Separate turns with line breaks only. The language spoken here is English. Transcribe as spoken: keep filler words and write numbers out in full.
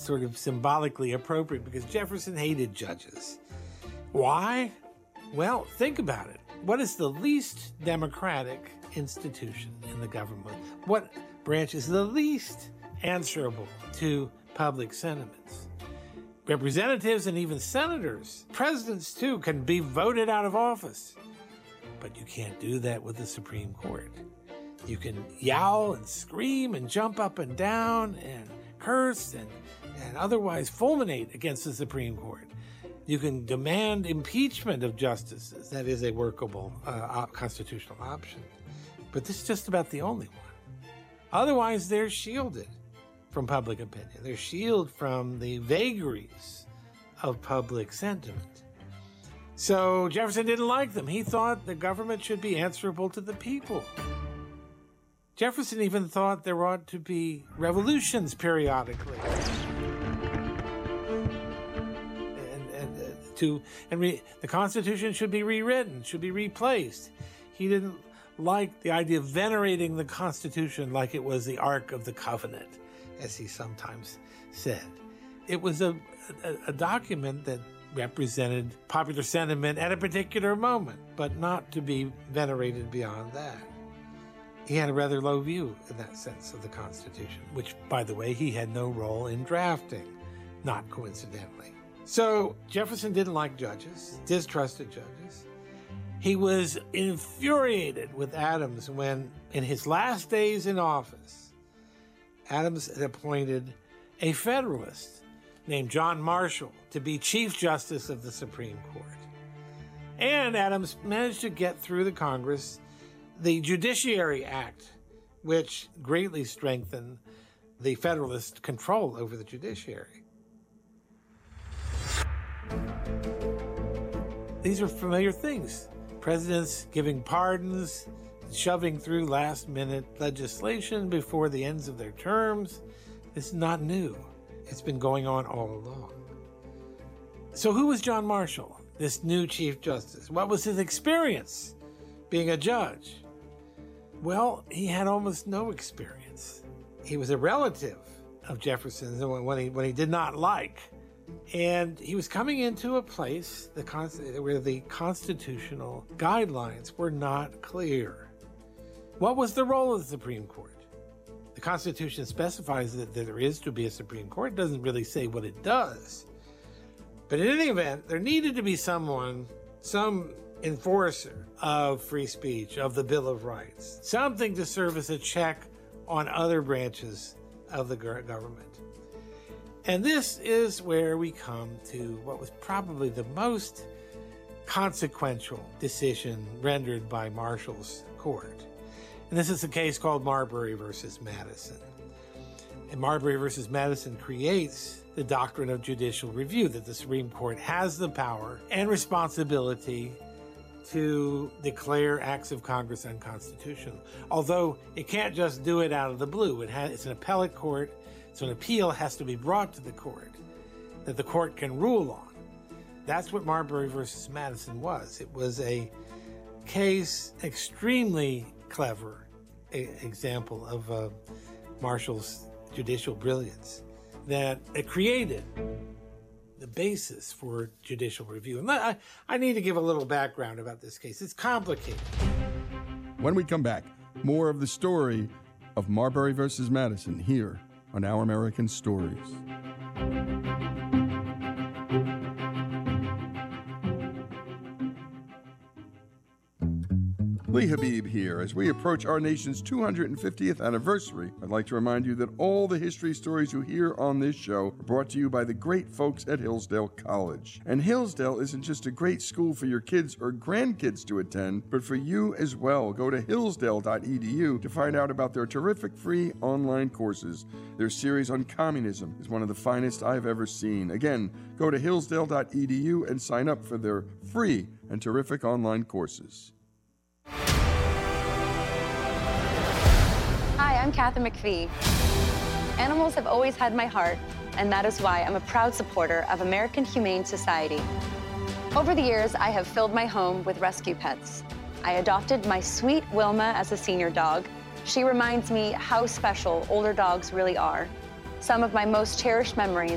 sort of symbolically appropriate because Jefferson hated judges. Why? Well, think about it. What is the least democratic institution in the government? What branch is the least answerable to public sentiments? Representatives and even senators, presidents too, can be voted out of office. But you can't do that with the Supreme Court. You can yowl and scream and jump up and down and curse and, and otherwise fulminate against the Supreme Court. You can demand impeachment of justices. That is a workable uh, constitutional option. But this is just about the only one. Otherwise, they're shielded from public opinion. They're shielded from the vagaries of public sentiment. So Jefferson didn't like them. He thought the government should be answerable to the people. Jefferson even thought there ought to be revolutions periodically. And, and, uh, to, and re, the Constitution should be rewritten, should be replaced. He didn't like the idea of venerating the Constitution like it was the Ark of the Covenant, as he sometimes said. It was a, a, a document that represented popular sentiment at a particular moment, but not to be venerated beyond that. He had a rather low view in that sense of the Constitution, which, by the way, he had no role in drafting, not coincidentally. So Jefferson didn't like judges, distrusted judges. He was infuriated with Adams when, in his last days in office, Adams had appointed a Federalist named John Marshall to be Chief Justice of the Supreme Court. And Adams managed to get through the Congress the Judiciary Act, which greatly strengthened the Federalist control over the judiciary. These are familiar things. Presidents giving pardons, shoving through last-minute legislation before the ends of their terms. This is not new. It's been going on all along. So who was John Marshall, this new Chief Justice? What was his experience being a judge? Well, he had almost no experience. He was a relative of Jefferson's when he, when he did not like. And he was coming into a place the where the constitutional guidelines were not clear. What was the role of the Supreme Court? The Constitution specifies that, that there is to be a Supreme Court. It doesn't really say what it does. But in any event, there needed to be someone, some enforcer of free speech, of the Bill of Rights, something to serve as a check on other branches of the government. And this is where we come to what was probably the most consequential decision rendered by Marshall's court. And this is a case called Marbury versus Madison. And Marbury versus Madison creates the doctrine of judicial review, that the Supreme Court has the power and responsibility to declare acts of Congress unconstitutional. Although it can't just do it out of the blue. It has, it's an appellate court, so an appeal has to be brought to the court that the court can rule on. That's what Marbury versus Madison was. It was a case, extremely clever a, example of uh, Marshall's judicial brilliance, that it created the basis for judicial review. And I, I need to give a little background about this case. It's complicated.
When we come back, more of the story of Marbury versus Madison here on Our American Stories. Lee Habib here. As we approach our nation's two hundred fiftieth anniversary, I'd like to remind you that all the history stories you hear on this show are brought to you by the great folks at Hillsdale College. And Hillsdale isn't just a great school for your kids or grandkids to attend, but for you as well. Go to hillsdale dot e d u to find out about their terrific free online courses. Their series on communism is one of the finest I've ever seen. Again, go to hillsdale dot e d u and sign up for their free and terrific online courses.
Hi, I'm Kathy McPhee. Animals have always had my heart, and that is why I'm a proud supporter of American Humane Society. Over the years, I have filled my home with rescue pets. I adopted my sweet Wilma as a senior dog. She reminds me how special older dogs really are. Some of my most cherished memories